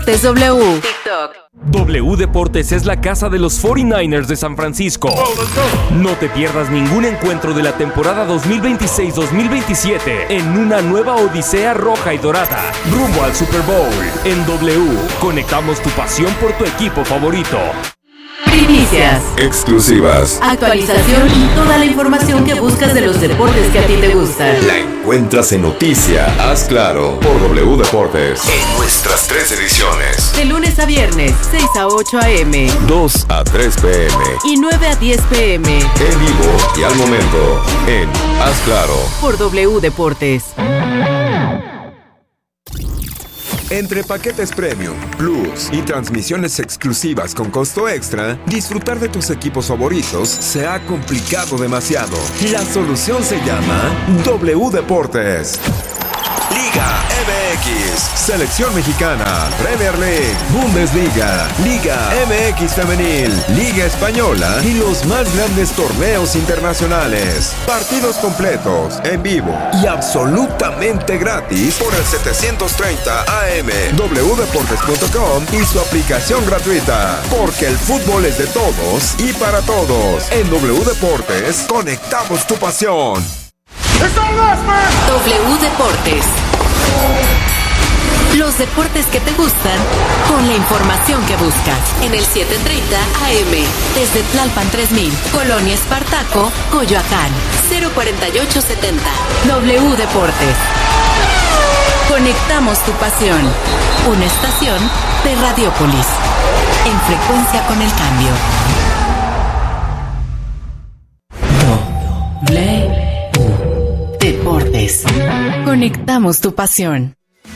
Deportes W. TikTok. W Deportes es la casa de los 49ers de San Francisco. No te pierdas ningún encuentro de la temporada 2026-2027 en una nueva odisea roja y dorada, rumbo al Super Bowl. En W, conectamos tu pasión por tu equipo favorito. Primicias, exclusivas, actualización y toda la información que buscas de los deportes que a ti te gustan. la encuentras en Noticia, Haz Claro, por W Deportes. En nuestras 3 ediciones, De lunes a viernes, 6 a 8 a.m. 2 a 3 p.m. y 9 a 10 p.m. En vivo y al momento, en Haz Claro. por W Deportes. Entre paquetes Premium, Plus y transmisiones exclusivas con costo extra, disfrutar de tus equipos favoritos se ha complicado demasiado. La solución se llama W Deportes. Liga MX, Selección Mexicana, Premier League, Bundesliga, Liga MX Femenil, Liga Española y los más grandes torneos internacionales. Partidos completos, en vivo y absolutamente gratis por el 730 AM, wdeportes.com y su aplicación gratuita. Porque el fútbol es de todos y para todos. En W Deportes, conectamos tu pasión. W Deportes. Los deportes que te gustan con la información que buscas. En el 730 AM. Desde Tlalpan 3000, Colonia Espartaco, Coyoacán. 04870. W Deportes. Conectamos tu pasión. Una estación de Radiópolis. En frecuencia con el cambio. W Deportes. Conectamos tu pasión.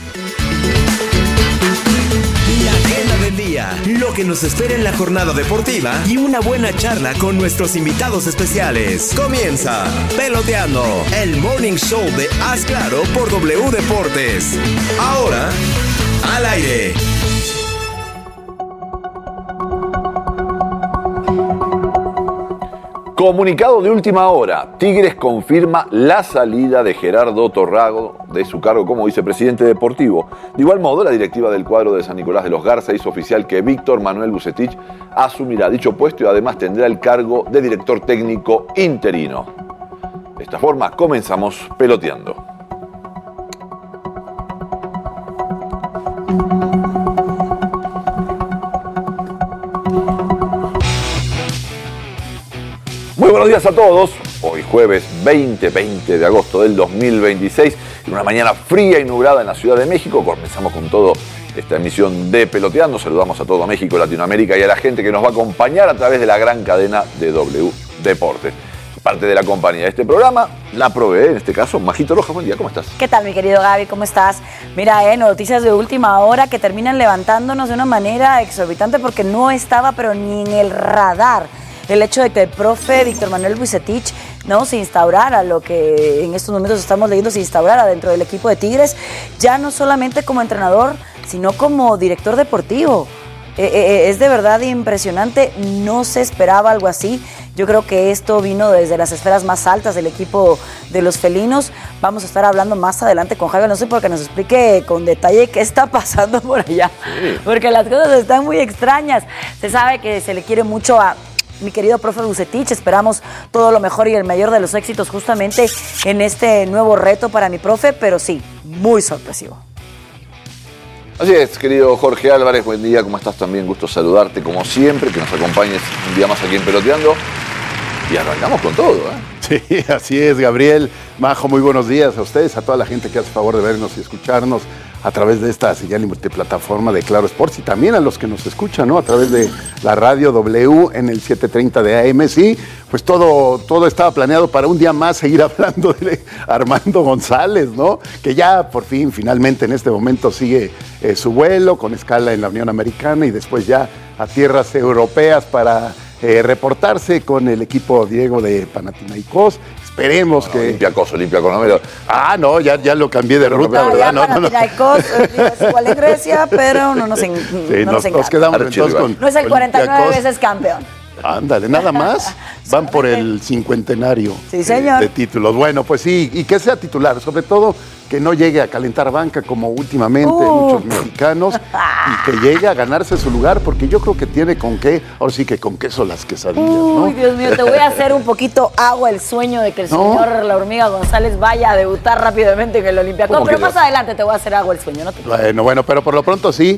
La agenda del día, lo que nos espera en la jornada deportiva y una buena charla con nuestros invitados especiales. Comienza Peloteando, el morning show de Haz Claro por W Deportes. Ahora, al aire. Comunicado de última hora. Tigres confirma la salida de Gerardo Torrago de su cargo como vicepresidente deportivo. De igual modo, la directiva del cuadro de San Nicolás de los Garza hizo oficial que Víctor Manuel Vucetich asumirá dicho puesto y además tendrá el cargo de director técnico interino. De esta forma, comenzamos Peloteando. Muy buenos días a todos. Hoy jueves 20 de agosto del 2026, en una mañana fría y nublada en la Ciudad de México. Comenzamos con todo esta emisión de Peloteando. Saludamos a todo México, Latinoamérica y a la gente que nos va a acompañar a través de la gran cadena de W Deportes. Parte de la compañía de este programa la provee, en este caso, Majito Rojas. Buen día, ¿cómo estás? ¿Qué tal, mi querido Gaby? ¿Cómo estás? Mira, noticias de última hora que terminan levantándonos de una manera exorbitante porque no estaba, pero ni en el radar, el hecho de que el profe Víctor Manuel Vucetich no se instaurara, lo que en estos momentos estamos leyendo, se instaurara dentro del equipo de Tigres, ya no solamente como entrenador, sino como director deportivo. Es de verdad impresionante, no se esperaba algo así. Yo creo que esto vino desde las esferas más altas del equipo de los felinos. Vamos a estar hablando más adelante con Javier, no sé, porque nos explique con detalle qué está pasando por allá, sí, porque las cosas están muy extrañas. Se sabe que se le quiere mucho a mi querido profe Vucetich, esperamos todo lo mejor y el mayor de los éxitos justamente en este nuevo reto para mi profe, pero sí, muy sorpresivo. Así es, querido Jorge Álvarez, buen día, ¿cómo estás? También gusto saludarte como siempre, que nos acompañes un día más aquí en Peloteando. Y arrancamos con todo, ¿eh? Sí, así es, Gabriel. Majo, muy buenos días a ustedes, a toda la gente que hace favor de vernos y escucharnos a través de esta señal y multiplataforma de Claro Sports y también a los que nos escuchan, ¿no? A través de la radio W en el 730 de AM. Sí, pues todo estaba planeado para un día más seguir hablando de Armando González, ¿no? Que ya por fin, finalmente en este momento sigue su vuelo con escala en la Unión Americana y después ya a tierras europeas para reportarse con el equipo Diego de Panathinaikos. Esperemos que... Olympiacos, no me lo... Ah, no, ya lo cambié de ruta, ¿verdad? No. Panathinaikos es igual en Grecia, pero no nos encanta. Nos quedamos entonces con... No es el 49 veces campeón. Ándale, nada más. Van por el cincuentenario, sí, señor, de títulos. Bueno, pues sí, y que sea titular, sobre todo que no llegue a calentar banca como últimamente muchos mexicanos y que llegue a ganarse su lugar, porque yo creo que tiene con qué, ahora sí que con queso las quesadillas, ¿no? Uy, Dios mío, te voy a hacer un poquito agua el sueño de que el señor La Hormiga González vaya a debutar rápidamente en el Olympiacos, pero más adelante te voy a hacer agua el sueño, no te Bueno, pero por lo pronto sí.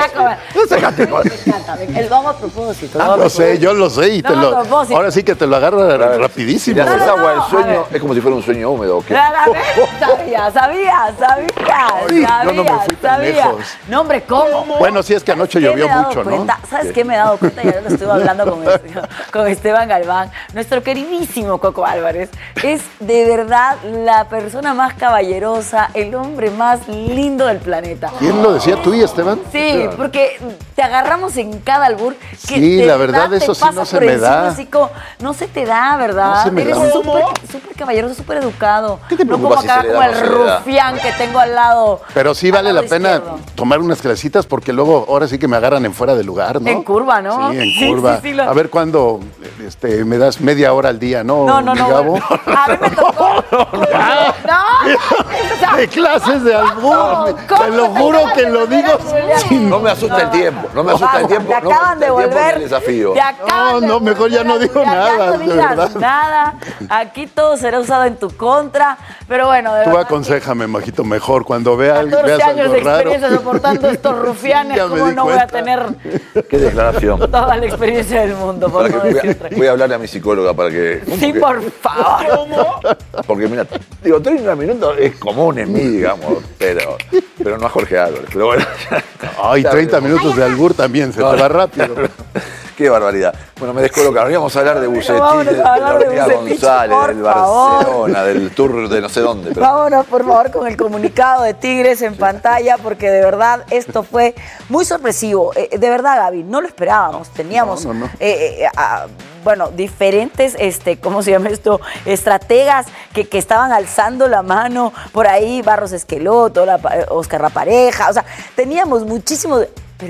El vamos a propósito. Yo lo sé y ahora sí que te lo agarra rapidísimo. Si le haces agua al sueño, es como si fuera un sueño húmedo. Sabía. Yo no me fui tan lejos. No, hombre, ¿cómo? Bueno, sí, es que anoche llovió mucho, ¿no? ¿Sabes qué me he dado cuenta? Ya lo estuve hablando con Esteban Galván. Nuestro queridísimo Coco Álvarez es de verdad la persona más caballerosa, el hombre más lindo del planeta. ¿Quién lo decía, tú y Esteban? Sí, porque te agarramos en cada albur. Que sí, la verdad, eso sí no se me da. Así como, no se te da, ¿verdad? No se me Eres da. súper caballeroso, súper educado. ¿Qué te no preocupa como si acá, se le como da, el no se le da? rufián que tengo al lado. Pero sí vale la pena izquierdo. tomar unas clasitas porque luego ahora sí que me agarran en fuera de lugar, ¿no? En curva, ¿no? Sí, en curva. Sí, A ver cuándo me das media hora al día, ¿no? No. Gabo? A mí me tocó. No. De clases de albur. Te lo juro que lo digo. No me asusta el tiempo. No me asusta el tiempo. Te acaban de volver. El desafío. No, mejor ya no digo nada. No digas nada. Aquí todo será usado en tu contra. Pero bueno, de Tú verdad. aconséjame, majito, mejor. Cuando veas 14 años algo de raro. experiencia soportando estos rufianes, Ya me ¿cómo di no voy a cuenta. tener Qué declaración. toda la experiencia del mundo? Por no decirte. Voy a hablarle a mi psicóloga para que... Sí, por favor. Porque mira, digo, 30 minutos es común en mí, digamos, pero no a Jorge Álvarez. Pero bueno. Ay, 30 minutos de albur también, se te va rápido. Qué barbaridad. Bueno, me descolocaron. Íbamos a hablar de Bucetich, vámonos de a hablar de Hormiga Bucetich, González, por del favor. Barcelona, del Tour de no sé dónde. Pero... Vámonos, por favor, con el comunicado de Tigres en pantalla, porque de verdad esto fue muy sorpresivo. De verdad, Gaby, no lo esperábamos. Teníamos, bueno, diferentes, ¿cómo se llama esto? Estrategas que estaban alzando la mano. Por ahí, Barros Esqueloto, Oscar La Pareja. O sea, teníamos muchísimos... Pero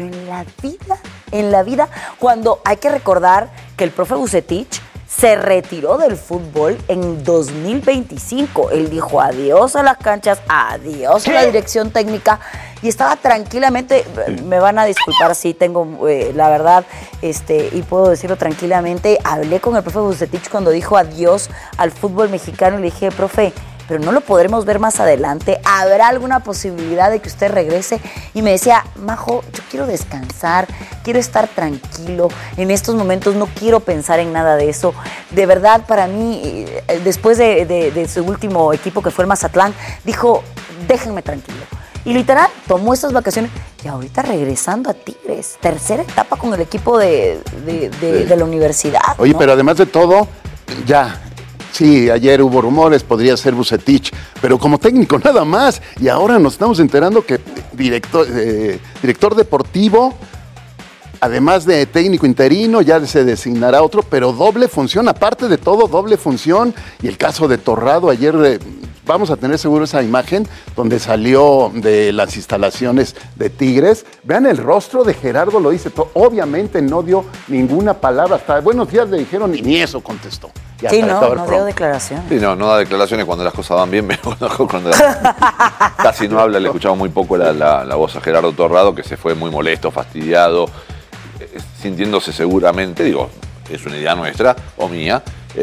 en la vida, cuando hay que recordar que el profe Bucetich se retiró del fútbol en 2025. Él dijo adiós a las canchas, adiós a la dirección técnica y estaba tranquilamente, me van a disculpar si tengo la verdad, y puedo decirlo tranquilamente, hablé con el profe Bucetich cuando dijo adiós al fútbol mexicano y le dije, profe, pero no lo podremos ver más adelante. ¿Habrá alguna posibilidad de que usted regrese? Y me decía, Majo, yo quiero descansar, quiero estar tranquilo. En estos momentos no quiero pensar en nada de eso. De verdad, para mí, después de su último equipo, que fue el Mazatlán, dijo, déjenme tranquilo. Y literal, tomó estas vacaciones y ahorita regresando a Tigres. Tercera etapa con el equipo de la universidad. Oye, ¿no? pero además de todo, ya... Sí, ayer hubo rumores, podría ser Bucetich, pero como técnico nada más. Y ahora nos estamos enterando que director deportivo, además de técnico interino, ya se designará otro, pero doble función, aparte de todo, doble función. Y el caso de Torrado, ayer vamos a tener seguro esa imagen donde salió de las instalaciones de Tigres. Vean el rostro de Gerardo, lo dice todo. Obviamente no dio ninguna palabra, hasta buenos días le dijeron y ni eso contestó. Ya Sí, no dio declaración. Sí, no da declaraciones cuando las cosas van bien, pero cuando casi no habla, le escuchamos muy poco la voz a Gerardo Torrado, que se fue muy molesto, fastidiado, sintiéndose seguramente, digo, es una idea nuestra o mía,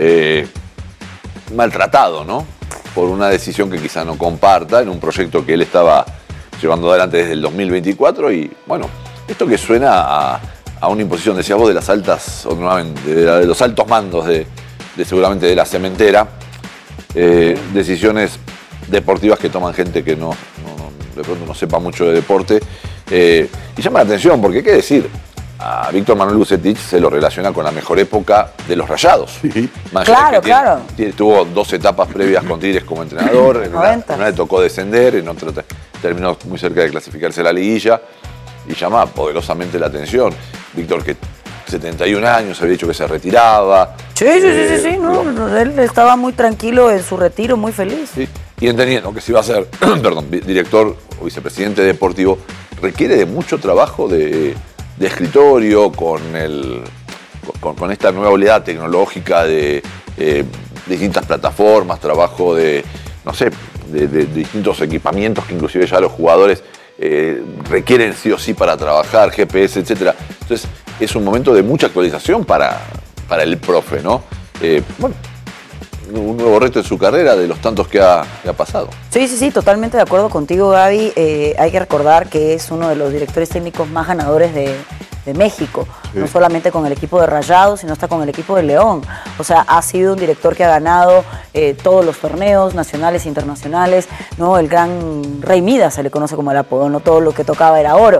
maltratado, ¿no? Por una decisión que quizá no comparta en un proyecto que él estaba llevando adelante desde el 2024 y, bueno, esto que suena a una imposición, decías vos, de las altas, o nuevamente, de los altos mandos de seguramente de la cementera, decisiones deportivas que toman gente que de pronto no sepa mucho de deporte, y llama la atención porque hay que decir, a Víctor Manuel Bucetich se lo relaciona con la mejor época de los Rayados. Sí. Claro. Tuvo 2 etapas previas con Tigres como entrenador, en una le tocó descender, en otra terminó muy cerca de clasificarse a la liguilla, y llama poderosamente la atención. Víctor, que 71 años, había dicho que se retiraba. Sí, no, él estaba muy tranquilo en su retiro, muy feliz. Sí, y entendiendo que si va a ser director o vicepresidente deportivo, requiere de mucho trabajo de escritorio, con esta nueva oleada tecnológica de distintas plataformas, trabajo de, no sé, de distintos equipamientos que inclusive ya los jugadores requieren sí o sí para trabajar, GPS, etcétera. Entonces es un momento de mucha actualización para el profe, ¿no? Bueno, un nuevo reto en su carrera de los tantos que ha pasado. Sí, totalmente de acuerdo contigo, Gaby. Hay que recordar que es uno de los directores técnicos más ganadores de México, sí. No solamente con el equipo de Rayados, sino hasta con el equipo de León. O sea, ha sido un director que ha ganado todos los torneos nacionales e internacionales, ¿no? El gran Rey Midas se le conoce como el apodo, no todo lo que tocaba era oro.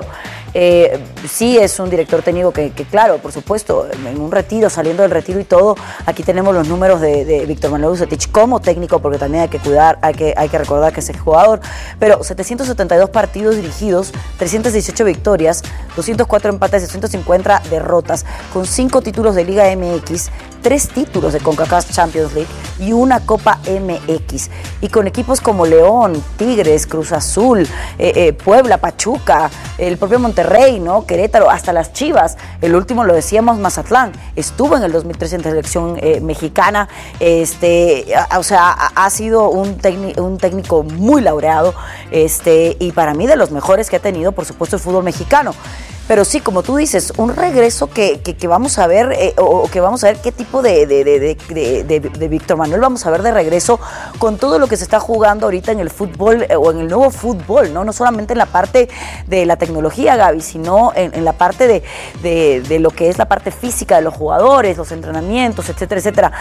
Sí es un director técnico que claro, por supuesto, en un retiro, saliendo del retiro y todo, aquí tenemos los números de Víctor Manuel Vucetich como técnico, porque también hay que cuidar, hay que recordar que es jugador, pero 772 partidos dirigidos, 318 victorias, 204 empates, 250 derrotas, con 5 títulos de Liga MX, 3 títulos de CONCACAF Champions League y una Copa MX. Y con equipos como León, Tigres, Cruz Azul, Puebla, Pachuca, el propio Monterrey, ¿no? Querétaro, hasta las Chivas. El último, lo decíamos, Mazatlán. Estuvo en el 2013 en selección mexicana. O sea, ha sido un técnico muy laureado y para mí de los mejores que ha tenido, por supuesto, el fútbol mexicano. Pero sí, como tú dices, un regreso que vamos a ver, o que vamos a ver qué tipo de Víctor Manuel vamos a ver de regreso con todo lo que se está jugando ahorita en el fútbol o en el nuevo fútbol, ¿no? No solamente en la parte de la tecnología, Gaby, sino en la parte de lo que es la parte física de los jugadores, los entrenamientos, etcétera, etcétera.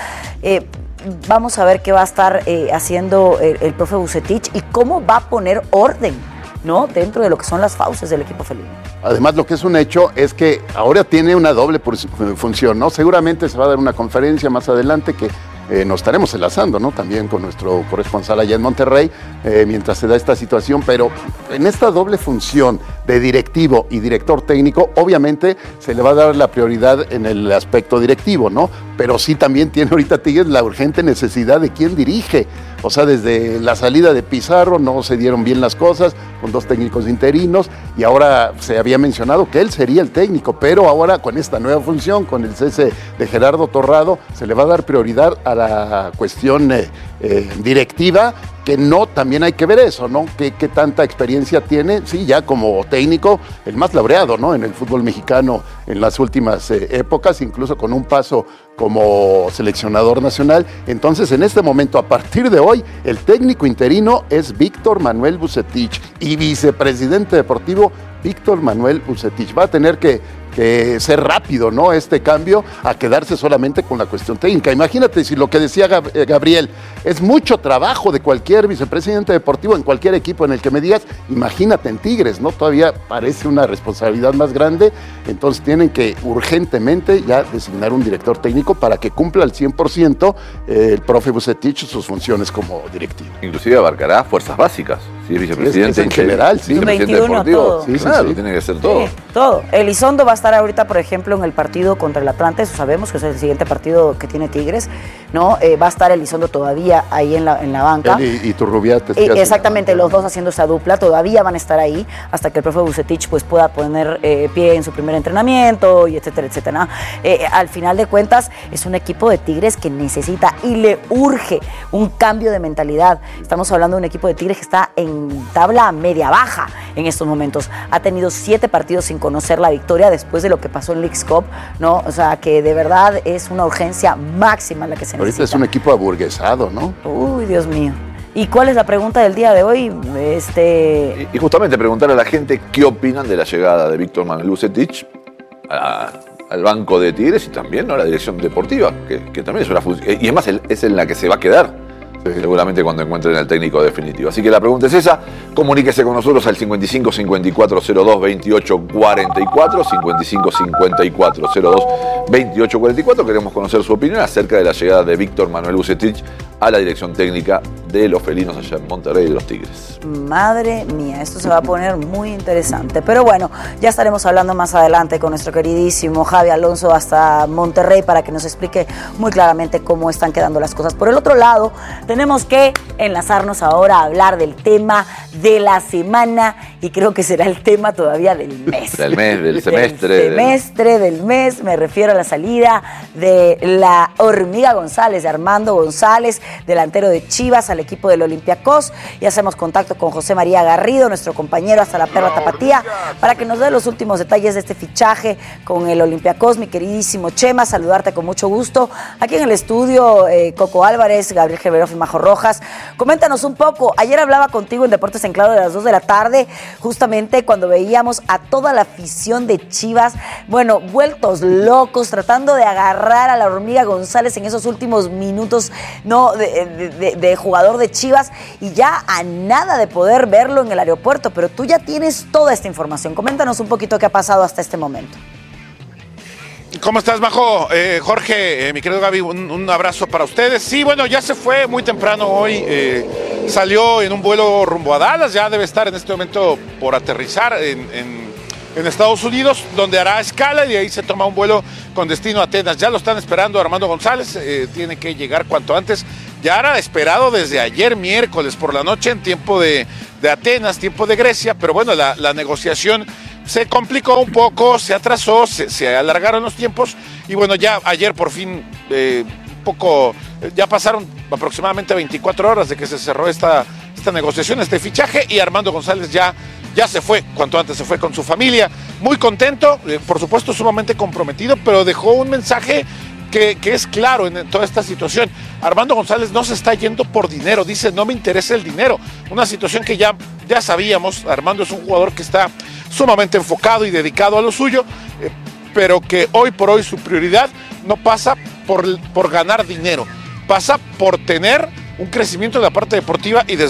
Vamos a ver qué va a estar haciendo el profe Vucetich y cómo va a poner orden, ¿no? Dentro de lo que son las fauces del equipo felino. Además, lo que es un hecho es que ahora tiene una doble función, ¿no? Seguramente se va a dar una conferencia más adelante que nos estaremos enlazando, ¿no? También con nuestro corresponsal allá en Monterrey, mientras se da esta situación, pero en esta doble función de directivo y director técnico, obviamente se le va a dar la prioridad en el aspecto directivo, ¿no? Pero sí también tiene ahorita Tigres la urgente necesidad de quién dirige. O sea, desde la salida de Pizarro no se dieron bien las cosas, con 2 técnicos interinos, y ahora se había mencionado que él sería el técnico, pero ahora con esta nueva función, con el cese de Gerardo Torrado, se le va a dar prioridad a la cuestión directiva, que no, también hay que ver eso, ¿no? ¿Qué tanta experiencia tiene? Sí, ya como técnico, el más laureado, ¿no? En el fútbol mexicano en las últimas épocas, incluso con un paso como seleccionador nacional. Entonces, en este momento, a partir de hoy, el técnico interino es Víctor Manuel Vucetich y vicepresidente deportivo Víctor Manuel Vucetich. Va a tener que ser rápido, ¿no? Este cambio a quedarse solamente con la cuestión técnica. Imagínate si lo que decía Gabriel, es mucho trabajo de cualquier vicepresidente deportivo en cualquier equipo en el que me digas, imagínate en Tigres, ¿no? Todavía parece una responsabilidad más grande, entonces tienen que urgentemente ya designar un director técnico para que cumpla al 100% el profe Vucetich sus funciones como directivo. Inclusive abarcará fuerzas básicas, si es vicepresidente en general, sí. Vicepresidente deportivo, todo. Sí, claro, tiene que ser todo. Sí, todo. Elizondo va a estar ahorita, por ejemplo, en el partido contra el Atlante, eso sabemos que es el siguiente partido que tiene Tigres, ¿no? Va a estar Elizondo todavía ahí en la banca. Y Turrubiates. Exactamente, los dos haciendo esa dupla, todavía van a estar ahí hasta que el profe Vucetich pues pueda poner pie en su primer entrenamiento y etcétera, etcétera. Al final de cuentas, es un equipo de Tigres que necesita y le urge un cambio de mentalidad. Estamos hablando de un equipo de Tigres que está en tabla media-baja en estos momentos. Ha tenido 7 partidos sin conocer la victoria después de lo que pasó en Leagues Cup, ¿no? O sea, que de verdad es una urgencia máxima la que se necesita. Ahorita es un equipo aburguesado, ¿no? Uy, Dios mío. ¿Y cuál es la pregunta del día de hoy? Y justamente preguntar a la gente qué opinan de la llegada de Víctor Manuel Vucetich al banco de Tigres y también, ¿no?, a la dirección deportiva, que también es una función. Y además es en la que se va a quedar. Sí. Seguramente cuando encuentren al técnico definitivo. Así que la pregunta es esa. Comuníquese con nosotros al 55 54 02 28 44, 55 54 02 28 44. Queremos conocer su opinión acerca de la llegada de Víctor Manuel Vucetich a la dirección técnica de los felinos allá en Monterrey y de los Tigres. Madre mía, esto se va a poner muy interesante. Pero bueno, ya estaremos hablando más adelante con nuestro queridísimo Javi Alonso hasta Monterrey para que nos explique muy claramente cómo están quedando las cosas. Por el otro lado, tenemos que enlazarnos ahora a hablar del tema de la semana y creo que será el tema todavía del mes. Del mes, del semestre. Del mes, me refiero a la salida de la Hormiga González, de Armando González, delantero de Chivas, al equipo del Olympiacos. Y hacemos contacto con José María Garrido, nuestro compañero hasta la Perla Tapatía, para que nos dé los últimos detalles de este fichaje con el Olympiacos. Mi queridísimo Chema, saludarte con mucho gusto. Aquí en el estudio, Coco Álvarez, Gabriel Geverov y Majo Rojas. Coméntanos un poco. Ayer hablaba contigo en Deportes en Claro de las 2 de la tarde, justamente cuando veíamos a toda la afición de Chivas, bueno, vueltos locos, tratando de agarrar a la hormiga González en esos últimos minutos, ¿no? de jugador de Chivas, y ya a nada de poder verlo en el aeropuerto. Pero tú ya tienes toda esta información. Coméntanos un poquito qué ha pasado hasta este momento. ¿Cómo estás, Majo? Jorge, mi querido Gaby, un abrazo para ustedes. Sí, bueno, ya se fue muy temprano hoy. Salió en un vuelo rumbo a Dallas. Ya debe estar en este momento por aterrizar en Estados Unidos, donde hará escala y de ahí se toma un vuelo con destino a Atenas. Ya lo están esperando Armando González. Tiene que llegar cuanto antes. Ya era esperado desde ayer miércoles por la noche en tiempo de Atenas, tiempo de Grecia. Pero bueno, la negociación se complicó un poco, se atrasó, se alargaron los tiempos y bueno, ya ayer por fin ya pasaron aproximadamente 24 horas de que se cerró esta negociación, este fichaje, y Armando González ya se fue, cuanto antes se fue con su familia, muy contento, por supuesto sumamente comprometido, pero dejó un mensaje que es claro en toda esta situación. Armando González no se está yendo por dinero, dice: no me interesa el dinero, una situación que ya sabíamos. Armando es un jugador que está sumamente enfocado y dedicado a lo suyo, pero que hoy por hoy su prioridad no pasa por ganar dinero, pasa por tener un crecimiento en la parte deportiva y desde